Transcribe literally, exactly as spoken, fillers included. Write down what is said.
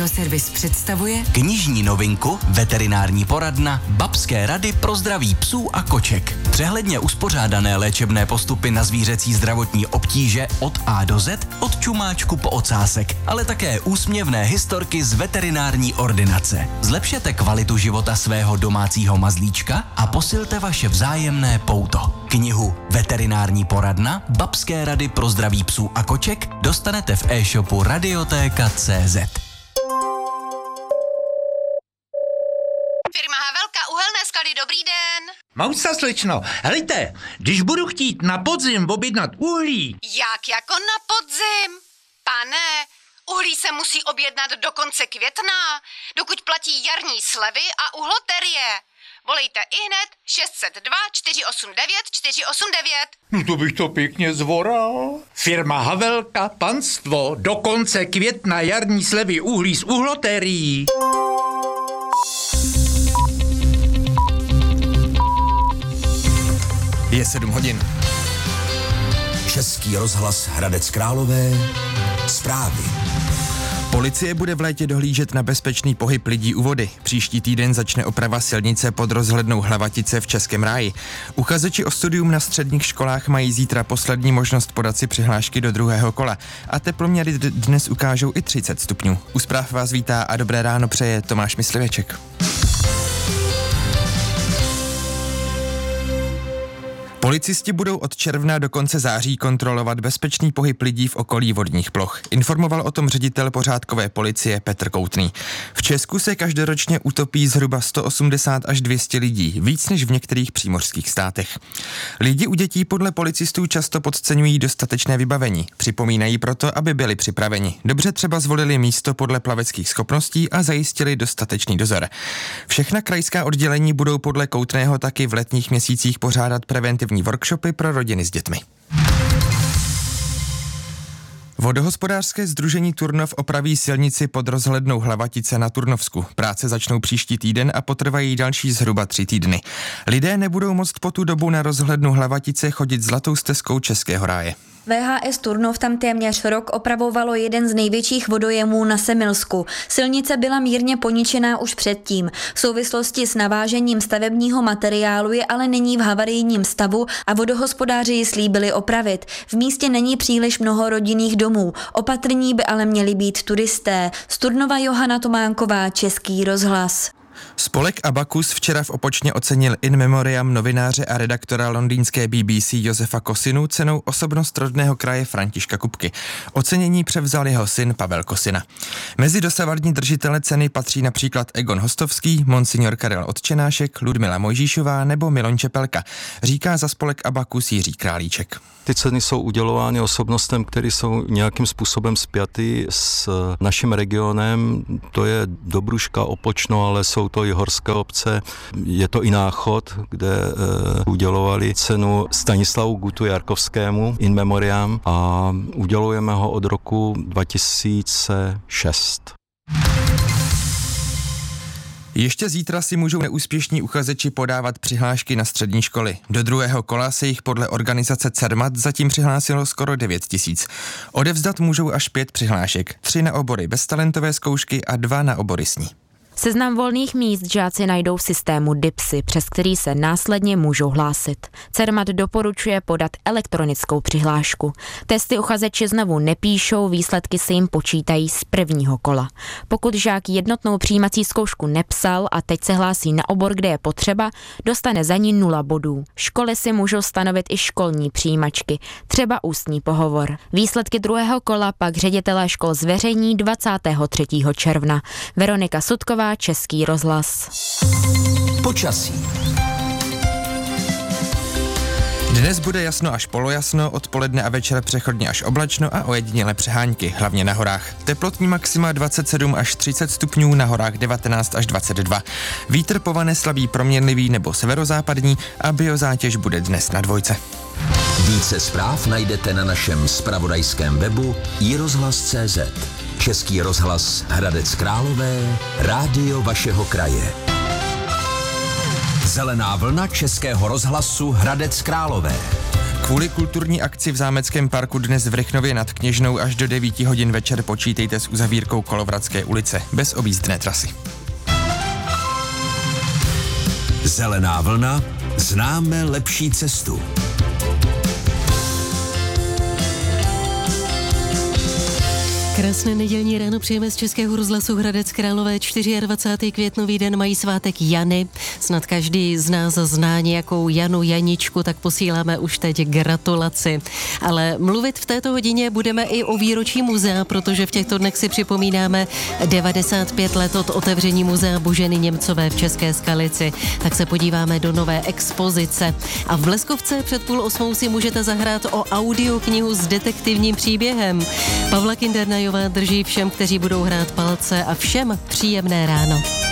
Radioservis představuje knižní novinku Veterinární poradna Babské rady pro zdraví psů a koček. Přehledně uspořádané léčebné postupy na zvířecí zdravotní obtíže od A do Z, od čumáčku po ocásek, ale také úsměvné historky z veterinární ordinace. Zlepšete kvalitu života svého domácího mazlíčka a posilte vaše vzájemné pouto. Knihu Veterinární poradna Babské rady pro zdraví psů a koček dostanete v e-shopu radiotéka tečka cé zet. Firma Havelka, uhelné skaly, dobrý den. Mousa, slečno, helejte, když budu chtít na podzim objednat uhlí. Jak jako na podzim? Pane, uhlí se musí objednat do konce května, dokud platí jarní slevy a uhloterie. Volejte ihned šest set dva čtyři osm devět čtyři osm devět. No to bych to pěkně zvoral. Firma Havelka, panstvo, do konce května jarní slevy uhlí z uhlotérií. Je sedm hodin. Český rozhlas Hradec Králové. Zprávy. Policie bude v létě dohlížet na bezpečný pohyb lidí u vody. Příští týden začne oprava silnice pod rozhlednou Hlavatice v Českém ráji. Uchazeči o studium na středních školách mají zítra poslední možnost podat si přihlášky do druhého kola. A teploměry dnes ukážou i třicet stupňů. U zpráv vás vítá a dobré ráno přeje Tomáš Myslivěček. Policisti budou od června do konce září kontrolovat bezpečný pohyb lidí v okolí vodních ploch. Informoval o tom ředitel pořádkové policie Petr Koutný. V Česku se každoročně utopí zhruba sto osmdesát až dvě stě lidí, víc než v některých přímořských státech. Lidi u dětí podle policistů často podceňují dostatečné vybavení. Připomínají proto, aby byli připraveni. Dobře třeba zvolili místo podle plaveckých schopností a zajistili dostatečný dozor. Všechna krajská oddělení budou podle Koutného taky v letních měsících pořádat preventivní workshopy pro rodiny s dětmi. Vodohospodářské sdružení Turnov opraví silnici pod rozhlednou Hlavatice na Turnovsku. Práce začnou příští týden a potrvají další zhruba tři týdny. Lidé nebudou moct po tu dobu na rozhlednu Hlavatice chodit zlatou stezkou Českého ráje. vé há es Turnov tam téměř rok opravovalo jeden z největších vodojemů na Semilsku. Silnice byla mírně poničená už předtím. V souvislosti s navážením stavebního materiálu je ale nyní v havarijním stavu a vodohospodáři ji slíbili opravit. V místě není příliš mnoho rodinných domů. Opatrní by ale měli být turisté. Z Turnova Johana Tománková, Český rozhlas. Spolek Abacus včera v Opočně ocenil in memoriam novináře a redaktora londýnské bé bé cé Josefa Kosinu cenou Osobnost rodného kraje Františka Kupky. Ocenění převzal jeho syn Pavel Kosina. Mezi dosavadní držitele ceny patří například Egon Hostovský, monsignor Karel Otčenášek, Ludmila Mojžíšová nebo Milon Čepelka, říká za spolek Abacus Jiří Králíček. Ty ceny jsou udělovány osobnostem, které jsou nějakým způsobem spjaty s naším regionem. To je Dobruška, Opočno, ale jsou to i horské obce. Je to i Náchod, kde e, udělovali cenu Stanislavu Gutu Jarkovskému in memoriam a udělujeme ho od roku dva tisíce šest. Ještě zítra si můžou neúspěšní uchazeči podávat přihlášky na střední školy. Do druhého kola se jich podle organizace CERMAT zatím přihlásilo skoro devět tisíc. Odevzdat můžou až pět přihlášek, tři na obory beztalentové zkoušky a dva na obory s ní. Seznam volných míst žáci najdou v systému DIPSy, přes který se následně můžou hlásit. CERMAT doporučuje podat elektronickou přihlášku. Testy uchazeči znovu nepíšou, výsledky se jim počítají z prvního kola. Pokud žák jednotnou přijímací zkoušku nepsal a teď se hlásí na obor, kde je potřeba, dostane za ní nula bodů. Školy si můžou stanovit i školní přijímačky, třeba ústní pohovor. Výsledky druhého kola pak ředitelé škol zveřejní dvacátého třetího června. Veronika Sudková, Český rozhlas. Počasí. Dnes bude jasno až polojasno, odpoledne a večer přechodně až oblačno a ojedinělé přehánky, hlavně na horách. Teplotní maxima dvacet sedm až třicet stupňů, na horách devatenáct až dvacet dva. Vítr povane slabý proměnlivý nebo severozápadní a biozátěž bude dnes na dvojce. Více zpráv najdete na našem zpravodajském webu i rozhlas tečka cé zet. Český rozhlas Hradec Králové, rádio vašeho kraje. Zelená vlna Českého rozhlasu Hradec Králové. Kvůli kulturní akci v Zámeckém parku dnes v Rychnově nad Kněžnou až do devíti hodin večer počítejte s uzavírkou Kolovratské ulice bez objízdné trasy. Zelená vlna, známe lepší cestu. Krásné nedělní ráno přejeme z Českého rozhlasu Hradec Králové. dvacátého čtvrtého květnový den mají svátek Jany. Snad každý z nás zná nějakou Janu, Janičku, tak posíláme už teď gratulaci. Ale mluvit v této hodině budeme i o výročí muzea, protože v těchto dnech si připomínáme devadesát pět let od otevření muzea Boženy Němcové v České Skalici. Tak se podíváme do nové expozice. A v Bleskovce před půl osmou si můžete zahrát o audioknihu s detektivním příběhem. Pavla Kindernajová drží všem, kteří budou hrát palce, a všem příjemné ráno.